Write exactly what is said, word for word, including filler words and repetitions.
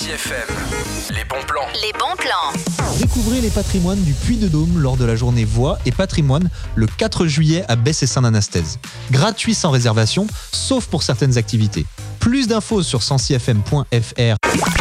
Sancy F M. Les bons plans. Les bons plans. Découvrez les patrimoines du Puy-de-Dôme lors de la journée Voix et Patrimoine le quatre juillet à Besse-et-Saint-Anastèse. Gratuit sans réservation, sauf pour certaines activités. Plus d'infos sur sancy f m point f r.